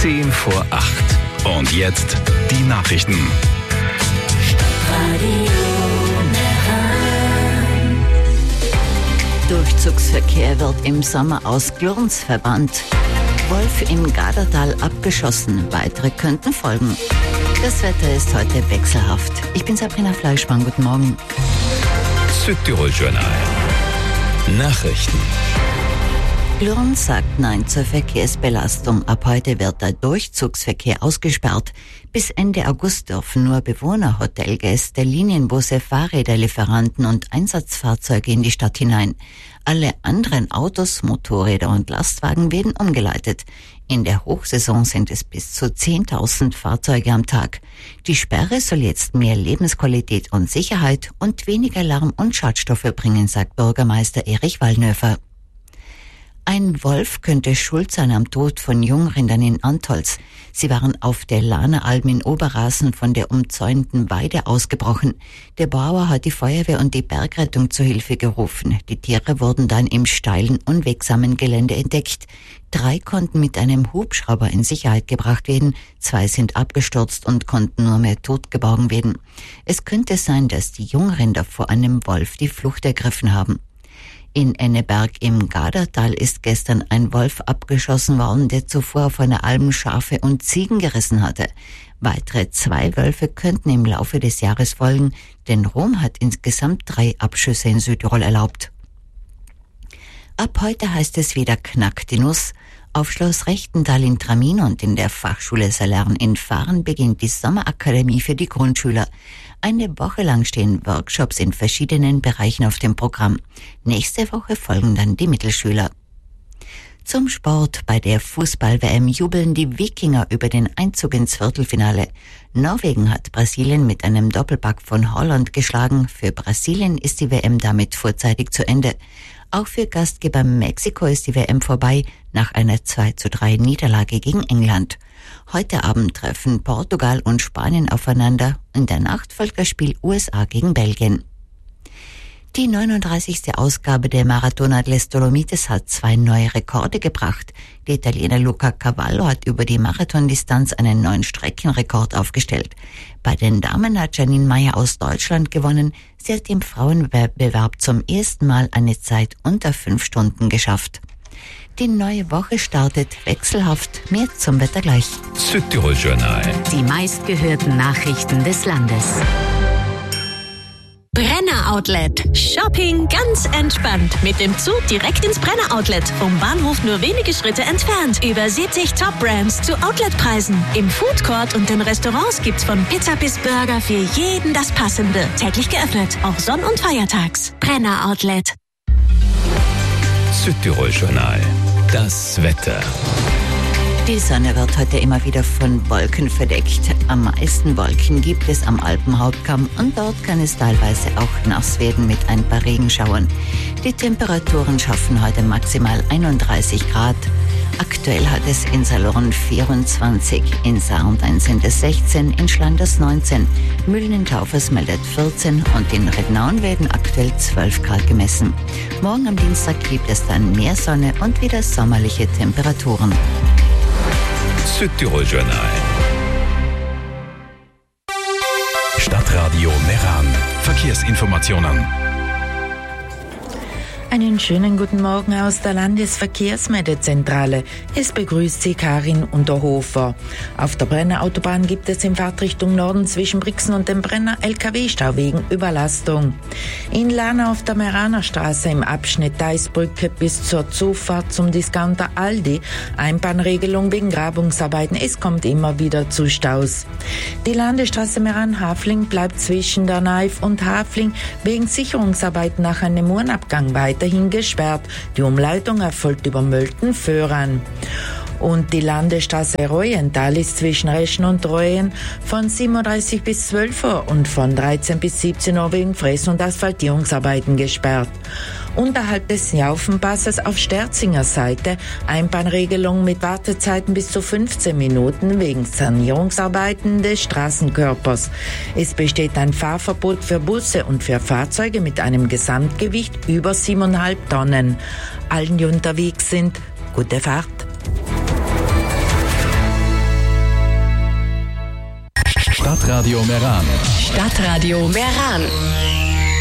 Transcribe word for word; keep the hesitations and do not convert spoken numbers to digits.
zehn vor acht. Und jetzt die Nachrichten. Durchzugsverkehr wird im Sommer aus Glurns verbannt. Wolf im Gadertal abgeschossen. Weitere könnten folgen. Das Wetter ist heute wechselhaft. Ich bin Sabrina Fleischmann. Guten Morgen. Südtirol-Journal. Nachrichten. Glurn sagt Nein zur Verkehrsbelastung. Ab heute wird der Durchzugsverkehr ausgesperrt. Bis Ende August dürfen nur Bewohner, Hotelgäste, Linienbusse, Fahrräder, Lieferanten und Einsatzfahrzeuge in die Stadt hinein. Alle anderen Autos, Motorräder und Lastwagen werden umgeleitet. In der Hochsaison sind es bis zu zehntausend Fahrzeuge am Tag. Die Sperre soll jetzt mehr Lebensqualität und Sicherheit und weniger Lärm und Schadstoffe bringen, sagt Bürgermeister Erich Wallnöfer. Ein Wolf könnte schuld sein am Tod von Jungrindern in Antholz. Sie waren auf der Lahneralm in Oberrasen von der umzäunten Weide ausgebrochen. Der Bauer hat die Feuerwehr und die Bergrettung zu Hilfe gerufen. Die Tiere wurden dann im steilen, unwegsamen Gelände entdeckt. Drei konnten mit einem Hubschrauber in Sicherheit gebracht werden. Zwei sind abgestürzt und konnten nur mehr tot geborgen werden. Es könnte sein, dass die Jungrinder vor einem Wolf die Flucht ergriffen haben. In Enneberg im Gadertal ist gestern ein Wolf abgeschossen worden, der zuvor auf einer Alm Schafe und Ziegen gerissen hatte. Weitere zwei Wölfe könnten im Laufe des Jahres folgen, denn Rom hat insgesamt drei Abschüsse in Südtirol erlaubt. Ab heute heißt es wieder Knack die Nuss. Auf Schloss Rechtental in Tramin und in der Fachschule Salern in Fahren beginnt die Sommerakademie für die Grundschüler. Eine Woche lang stehen Workshops in verschiedenen Bereichen auf dem Programm. Nächste Woche folgen dann die Mittelschüler. Zum Sport. Bei der Fußball-W M jubeln die Wikinger über den Einzug ins Viertelfinale. Norwegen hat Brasilien mit einem Doppelpack von Holland geschlagen. Für Brasilien ist die W M damit vorzeitig zu Ende. Auch für Gastgeber Mexiko ist die W M vorbei, nach einer zwei zu drei Niederlage gegen England. Heute Abend treffen Portugal und Spanien aufeinander. In der Nacht folgt das Spiel U S A gegen Belgien. Die neununddreißigste Ausgabe der Maratona des Dolomites hat zwei neue Rekorde gebracht. Der Italiener Luca Cavallo hat über die Marathondistanz einen neuen Streckenrekord aufgestellt. Bei den Damen hat Janine Meyer aus Deutschland gewonnen. Sie hat im Frauenbewerb zum ersten Mal eine Zeit unter fünf Stunden geschafft. Die neue Woche startet wechselhaft. Mehr zum Wetter gleich. Südtirol-Journal. Die meistgehörten Nachrichten des Landes. Brenner Outlet. Shopping ganz entspannt. Mit dem Zug direkt ins Brenner Outlet. Vom Bahnhof nur wenige Schritte entfernt. Über siebzig Top-Brands zu Outletpreisen. Im Food Court und den Restaurants gibt's von Pizza bis Burger für jeden das Passende. Täglich geöffnet. Auch Sonn- und Feiertags. Brenner Outlet. Südtirol-Journal. Das Wetter. Die Sonne wird heute immer wieder von Wolken verdeckt. Am meisten Wolken gibt es am Alpenhauptkamm und dort kann es teilweise auch nass werden mit ein paar Regenschauern. Die Temperaturen schaffen heute maximal einunddreißig Grad. Aktuell hat es in Salorn vierundzwanzig, in Sarntein sind es sechzehn, in Schlanders neunzehn, Mühlen-in-Taufers meldet vierzehn und in Rednaun werden aktuell zwölf Grad gemessen. Morgen am Dienstag gibt es dann mehr Sonne und wieder sommerliche Temperaturen. Südtirol-Journal. Stadtradio Meran. Verkehrsinformationen. Einen schönen guten Morgen aus der Landesverkehrsmeldezentrale. Es begrüßt Sie Karin Unterhofer. Auf der Brenner Autobahn gibt es in Fahrtrichtung Norden zwischen Brixen und dem Brenner L K W-Stau wegen Überlastung. In Lana auf der Meraner Straße im Abschnitt Deisbrücke bis zur Zufahrt zum Discounter Aldi Einbahnregelung wegen Grabungsarbeiten. Es kommt immer wieder zu Staus. Die Landesstraße Meran-Hafling bleibt zwischen der Naif und Hafling wegen Sicherungsarbeiten nach einem Murnabgang weiterhin gesperrt. Die Umleitung erfolgt über Mölten-Föhran. Und die Landesstraße Reuental ist zwischen Reschen und Reuen von siebenunddreißig bis zwölf Uhr und von dreizehn bis siebzehn Uhr wegen Fress- und Asphaltierungsarbeiten gesperrt. Unterhalb des Jaufenpasses auf Sterzinger Seite Einbahnregelung mit Wartezeiten bis zu fünfzehn Minuten wegen Sanierungsarbeiten des Straßenkörpers. Es besteht ein Fahrverbot für Busse und für Fahrzeuge mit einem Gesamtgewicht über siebeneinhalb Tonnen. Allen, die unterwegs sind, gute Fahrt. Stadtradio Meran. Stadtradio Meran.